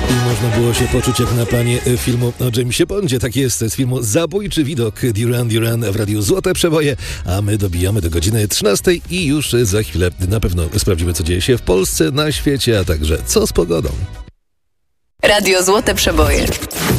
I można było się poczuć jak na planie filmu o Jamesie Bondzie. Tak jest, z filmu Zabójczy widok. Duran Duran w Radiu Złote Przeboje, a my dobijamy do godziny 13 i już za chwilę na pewno sprawdzimy, co dzieje się w Polsce, na świecie, a także co z pogodą. Radio Złote Przeboje.